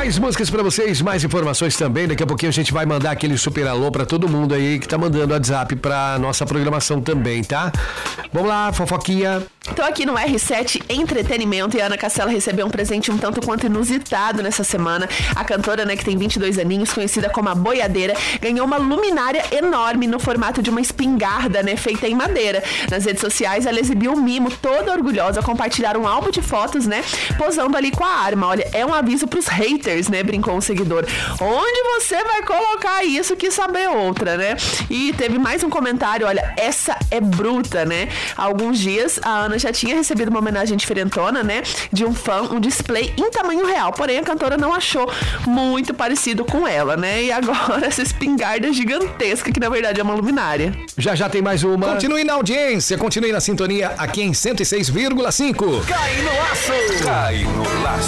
Mais músicas pra vocês, mais informações também. Daqui a pouquinho a gente vai mandar aquele super alô pra todo mundo aí que tá mandando WhatsApp pra nossa programação também, tá? Vamos lá, fofoquinha. Tô aqui no R7 Entretenimento e a Ana Castela recebeu um presente um tanto quanto inusitado nessa semana. A cantora, né, que tem 22 aninhos, conhecida como a Boiadeira, ganhou uma luminária enorme no formato de uma espingarda, né, feita em madeira. Nas redes sociais, ela exibiu um mimo, toda orgulhosa, compartilhar um álbum de fotos, né, posando ali com a arma. Olha, é um aviso pros haters, né, brincou um seguidor. Onde você vai colocar isso que saber outra, né? E teve mais um comentário, olha, essa é bruta, né? Há alguns dias, a Ana já tinha recebido uma homenagem diferentona, né, de um fã, um display em tamanho real, porém a cantora não achou muito parecido com ela, né, e agora essa espingarda gigantesca, que na verdade é uma luminária. Já tem mais uma. Continue na audiência, continue na sintonia aqui em 106,5. Cai no laço! Cai no laço.